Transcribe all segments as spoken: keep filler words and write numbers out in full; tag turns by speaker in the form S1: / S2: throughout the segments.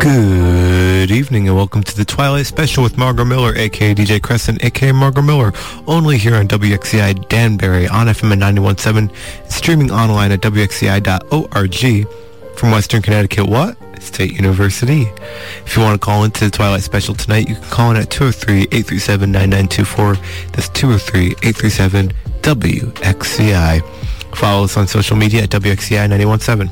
S1: Good evening and welcome to the Twilight Special with Margot Miller, aka D J Crescent, aka Margot Miller, only here on W X C I Danbury on F M at ninety-one point seven, streaming online at W X C I dot org. From Western Connecticut, what? State University. If you want to call into the Twilight Special tonight, you can call in at two oh three, eight three seven, nine nine two four. That's two oh three, eight three seven, W X C I. Follow us on social media at W X C I ninety-one point seven.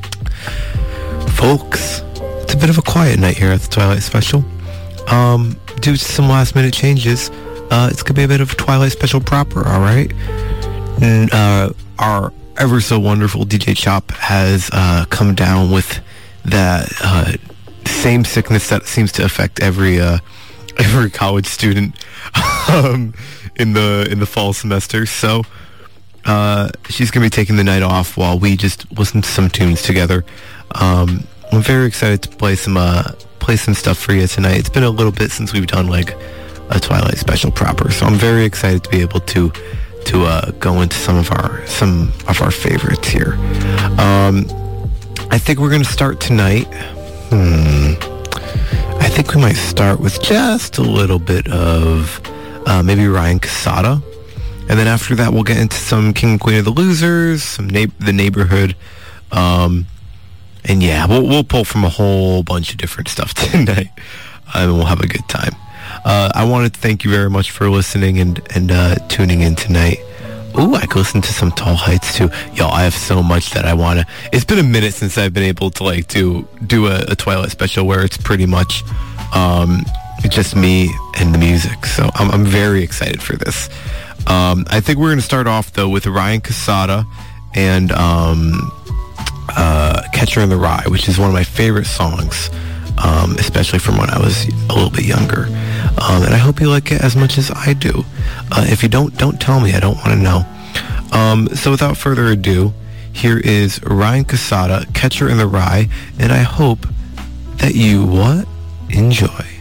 S1: Folks, it's a bit of a quiet night here at the Twilight Special. Um, due to some last minute changes, uh, it's going to be a bit of a Twilight Special proper, alright? And, uh, our ever so wonderful D J Chop has, uh, come down with that, uh, same sickness that seems to affect every, uh, every college student, um, in the, in the fall semester. So, uh, she's going to be taking the night off while we just listen to some tunes together. Um, I'm very excited to play some uh, play some stuff for you tonight. It's been a little bit since we've done like a Twilight Special proper, so I'm very excited to be able to to uh, go into some of our some of our favorites here. Um, I think we're gonna start tonight. Hmm. I think we might start with just a little bit of uh, maybe Ryan Casada, and then after that we'll get into some King and Queen of the Losers, some na- the Neighborhood. Um, And yeah, we'll, we'll pull from a whole bunch of different stuff tonight, and we'll have a good time. Uh, I wanted to thank you very much for listening and, and uh, tuning in tonight. Ooh, I could listen to some Tall Heights too. Y'all, I have so much that I want to... It's been a minute since I've been able to like do, do a, a Twilight Special where it's pretty much um, just me and the music. So I'm, I'm very excited for this. Um, I think we're going to start off, though, with Ryan Casada and... Um, Uh, Catcher in the Rye, which is one of my favorite songs, um, especially from when I was a little bit younger. Um, and I hope you like it as much as I do. Uh, if you don't, don't tell me. I don't want to know. Um, so without further ado, here is Ryan Casada, Catcher in the Rye, and I hope that you, what? Enjoy.